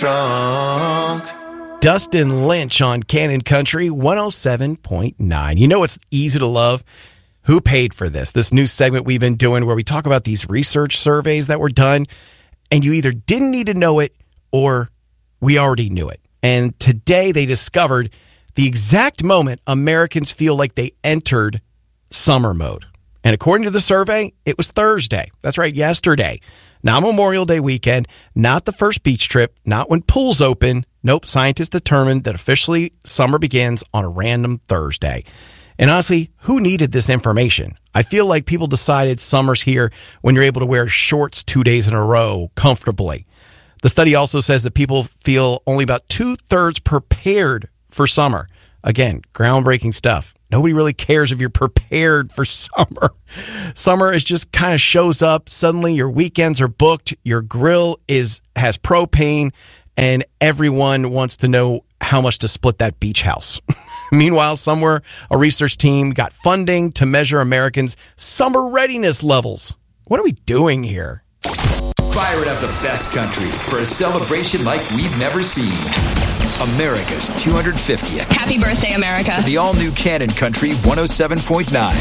Drunk. Dustin Lynch on Cannon Country 107.9. You know it's easy to love? Who paid for this? This new segment we've been doing where we talk about these research surveys that were done, and you either didn't need to know it or we already knew it. And today they discovered the exact moment Americans feel like they entered summer mode. And according to the survey, it was Thursday. That's right, yesterday. Not Memorial Day weekend, not the first beach trip, not when pools open. Nope, scientists determined that officially summer begins on a random Thursday. And honestly, who needed this information? I feel like people decided summer's here when you're able to wear shorts 2 days in a row comfortably. The study also says that people feel only about 2/3 prepared for summer. Again, groundbreaking stuff. Nobody really cares if you're prepared for summer. Summer is just kind of shows up. Suddenly your weekends are booked. Your grill has propane, and everyone wants to know how much to split that beach house. Meanwhile, somewhere a research team got funding to measure Americans' summer readiness levels. What are we doing here? Firing up the best country for a celebration like we've never seen. America's 250th. Happy birthday, America. The all-new Cannon Country 107.9.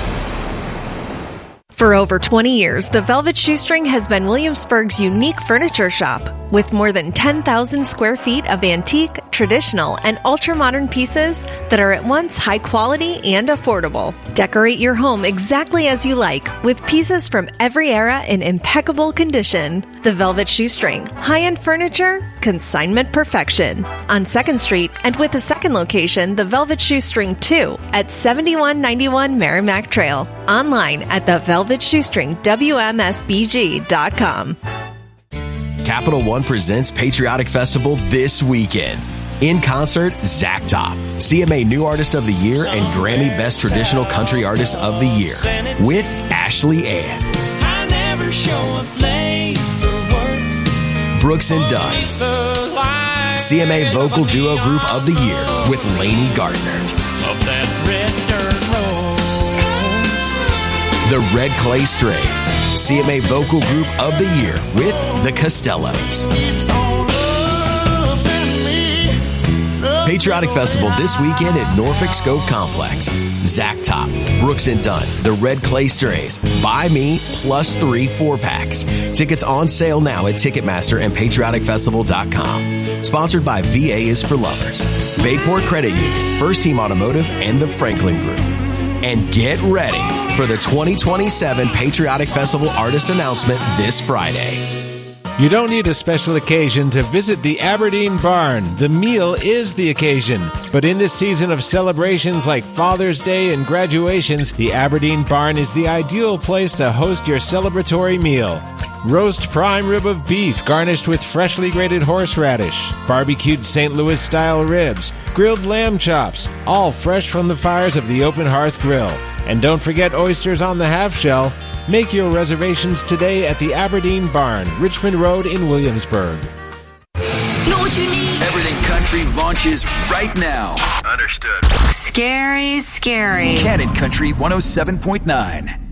For over 20 years, the Velvet Shoestring has been Williamsburg's unique furniture shop. With more than 10,000 square feet of antique, traditional, and ultra-modern pieces that are at once high quality and affordable. Decorate your home exactly as you like, with pieces from every era in impeccable condition. The Velvet Shoestring. High-end furniture, consignment perfection. On 2nd Street, and with a second location, the Velvet Shoestring 2, at 7191 Merrimack Trail. Online at thevelvetshoestringwmsbg.com. Capital One presents Patriotic Festival this weekend. In concert, Zach Top, CMA New Artist of the Year and Grammy Best Traditional Country Artist of the Year, with Ashley Ann. Brooks and Dunn, CMA Vocal Duo Group of the Year with Lainey Gardner. The Red Clay Strays, CMA Vocal Group of the Year with The Costellos. Patriotic Festival this weekend at Norfolk Scope Complex. Zach Top, Brooks and Dunn, The Red Clay Strays, Buy Me, +3 4-packs. Tickets on sale now at Ticketmaster and PatrioticFestival.com. Sponsored by VA is for Lovers, Bayport Credit Union, First Team Automotive, and the Franklin Group. And get ready for the 2027 Patriotic Festival artist announcement this Friday. You don't need a special occasion to visit the Aberdeen Barn. The meal is the occasion. But in this season of celebrations like Father's Day and graduations, the Aberdeen Barn is the ideal place to host your celebratory meal. Roast prime rib of beef garnished with freshly grated horseradish, barbecued St. Louis-style ribs, grilled lamb chops, all fresh from the fires of the Open Hearth Grill. And don't forget oysters on the half shell. Make your reservations today at the Aberdeen Barn, Richmond Road in Williamsburg. Know what you need? Everything Country launches right now. Understood. Scary, scary. Cannon Country 107.9.